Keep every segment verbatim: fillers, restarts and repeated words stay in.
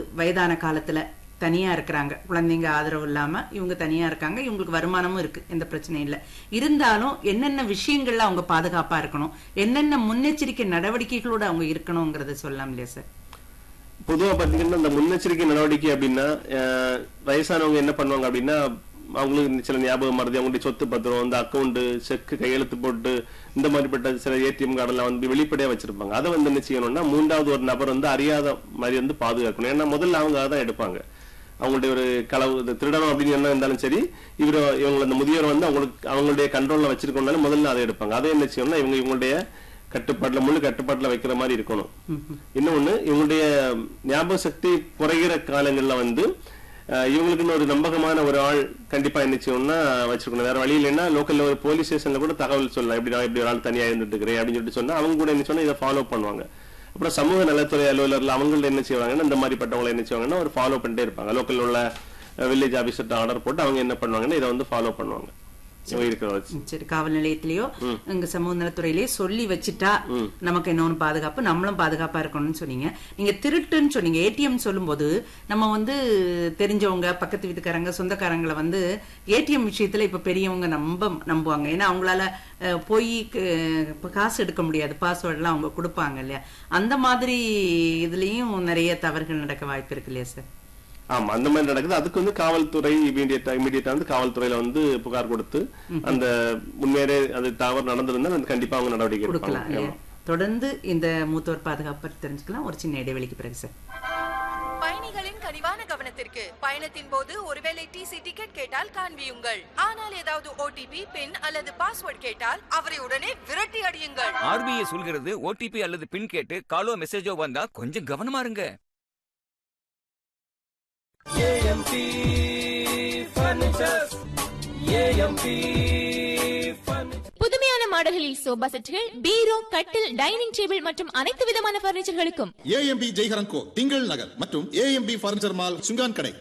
வயதான காலத்துல தனியா இருக்கிறாங்க, குழந்தைங்க ஆதரவு இல்லாம இவங்க தனியா இருக்காங்க, இவங்களுக்கு வருமானமும் இருக்கு, எந்த பிரச்சனையும் இல்லை. இருந்தாலும் என்னென்ன விஷயங்கள்ல அவங்க பாதுகாப்பா இருக்கணும், என்னென்ன முன்னெச்சரிக்கை நடவடிக்கைகளோட அவங்க இருக்கணும்ங்கறத சொல்லலாம் இல்லையா சார்? பொதுவா பாத்தீங்கன்னா இந்த முன்னெச்சரிக்கை நடவடிக்கை அப்படின்னா வயசானவங்க என்ன பண்ணுவாங்க அப்படின்னா, அவங்களுக்கு சில ஞாபகம் மறதி, அவங்களுடைய சொத்து பத்திரம், இந்த அக்கௌண்ட், செக், கையெழுத்து போட்டு இந்த மாதிரிப்பட்ட சில ஏடிஎம் கார்டெல்லாம் வந்து வெளிப்படையா வச்சிருப்பாங்க. அதை வந்து என்ன செய்யணும்னா மூன்றாவது ஒரு நபர் வந்து அறியாத மாதிரி வந்து பாதுகாக்கணும். ஏன்னா முதல்ல அவங்க அதான் எடுப்பாங்க. அவங்களுடைய ஒரு களவு திருடணும் அப்படின்னு என்ன இருந்தாலும் சரி, இவரு இவங்க அந்த முதியோர் வந்து அவங்களுக்கு அவங்களுடைய கண்ட்ரோல்ல வச்சிருக்கோம்னாலும் முதல்ல அதை எடுப்பாங்க. அதை என்ன செய்யணும்னா இவங்க இவங்களுடைய கட்டுப்பாட்டுல முழு கட்டுப்பாட்டுல வைக்கிற மாதிரி இருக்கணும். இன்னொன்னு, இவங்களுடைய ஞாபக சக்தி குறைகிற காலங்கள்ல வந்து இவங்களுக்குன்னு ஒரு நம்பகமான ஒரு ஆள் கண்டிப்பா என்ன செய்யணும்னா வச்சிருக்கணும். வேற வழி இல்லைன்னா லோக்கல்ல ஒரு போலீஸ் ஸ்டேஷன்ல கூட தகவல் சொல்லலாம், இப்படி நான் இப்படி ஒரு ஆள் தனியா இருந்துட்டு இருக்கிறேன் அப்படின்னு சொல்லிட்டு சொன்னா அவங்க கூட என்ன சொன்னா இதை ஃபாலோ பண்ணுவாங்க. அப்புறம் சமூக நலத்துறை அலுவலர்கள் அவங்கள என்ன செய்வாங்கன்னா இந்த மாதிரி பட்டவங்களை என்ன செய்வாங்கன்னா ஒரு ஃபாலோ பண்ணிட்டே இருப்பாங்க. லோக்கல் உள்ள வில்லேஜ் ஆபீசர்ட்ட ஆர்டர் போட்டு அவங்க என்ன பண்ணுவாங்கன்னா இதை வந்து ஃபாலோ பண்ணுவாங்க. சரி, காவல் நிலையத்திலயோ இங்க சமூக நலத்துறையிலயோ சொல்லி வச்சுட்டா நமக்கு இன்னொன்னு பாதுகாப்பு, நம்மளும் பாதுகாப்பா இருக்கணும்னு சொன்னீங்க. நீங்க திருட்டுன்னு சொன்னீங்க. ஏடிஎம் சொல்லும் போது நம்ம வந்து தெரிஞ்சவங்க, பக்கத்து வீட்டுக்காரங்க, சொந்தக்காரங்களை வந்து ஏடிஎம் விஷயத்துல இப்ப பெரியவங்க நம்ப நம்புவாங்க. ஏன்னா அவங்களால போய் காசு எடுக்க முடியாது, பாஸ்வேர்ட் எல்லாம் அவங்க கொடுப்பாங்க இல்லையா? அந்த மாதிரி இதுலயும் நிறைய தவறுகள் நடக்க வாய்ப்பு இருக்கு இல்லையா சார்? ஆமா, அந்த மாதிரி நடக்குது. அதுக்கு வந்து காவல்துறை இமீடியட்டா இமீடியட்டா வந்து காவல்துறையில வந்து புகார் கொடுத்து அந்த உண்மையிலே அது தவறு நடந்திருந்தா கண்டிப்பா அவங்க நடவடிக்கை எடுக்கலாம். தொடர்ந்து இந்த மூத்தோர் பாதுகாப்பு தெரிஞ்சுக்கலாம் ஒரு சின்ன இடைவெளிக்கு பிறகு சார். பயணிகளின் கனிவான கவனத்திற்கு, பயணத்தின் போது ஒருவேளை டிசி டிக்கெட் கேட்டால் காண்பியுங்கள். ஆனால் ஏதாவது ஓடிபி, பின் அல்லது பாஸ்வேர்ட் கேட்டால் அவரை உடனே விரட்டி அடியுங்கள். ஆர்பிஐ சொல்கிறது ஓடிபி அல்லது பின் கேட்டு காலோ மெசேஜோ வந்தா கொஞ்சம் கவனமா இருங்க. A M P Furnitures. A M P Furnitures. புதுமையான மாடல்களில் சோபா செட்டுகள், பீரோ, கட்டில், டைனிங் டேபிள் மற்றும் அனைத்து விதமான பர்னிச்சர்களுக்கும் A M P ஜெய்ஹரன் கோ திங்கள் நகர் மற்றும் A M P furniture mall சுங்கான் கடை.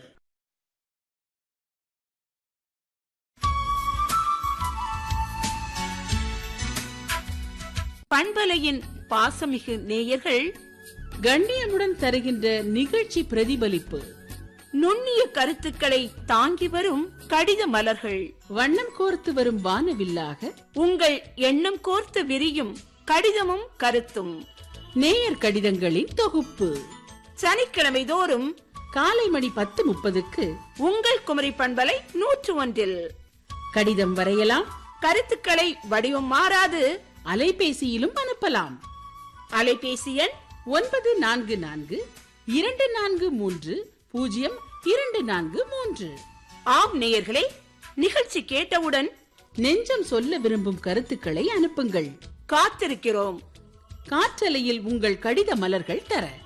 பண்பலையின் பாசமிகு நேயர்கள் கண்ணியமுடன் தருகின்ற நிகழ்ச்சி பிரதிபலிப்பு, நுண்ணிய கருத்துக்களை தாங்கி வரும் கடித மலர்கள், வண்ணம் கோர்த்து வரும் வானவில்லாக உங்கள் எண்ணம் கோர்த்து விரியும் கடிதமும் கருத்தும், நேயர் கடிதங்களின் தொகுப்பு. சனிக்கிழமை தோறும் காலை மணி பத்து முப்பதுக்கு உங்கள் குமரி பண்பலை நூற்று ஒன்றில் கடிதம் வரையலாம். கருத்துக்களை வடிவம் மாறாது அலைபேசியிலும் அனுப்பலாம். அலைபேசி எண் ஒன்பது நான்கு நான்கு இரண்டு நான்கு மூன்று பூஜ்ஜியம் இரண்டு நான்கு மூன்று. ஆம் நேயர்களே, நிகழ்ச்சி கேட்டவுடன் நெஞ்சம் சொல்ல விரும்பும் கருத்துக்களை அனுப்புங்கள். காத்திருக்கிறோம். காற்றலையில் உங்கள் கடித மலர்கள் தர